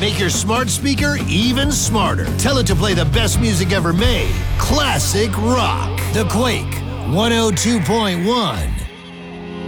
Make your smart speaker even smarter. Tell it to play the best music ever made. Classic rock. The Quake 102.1.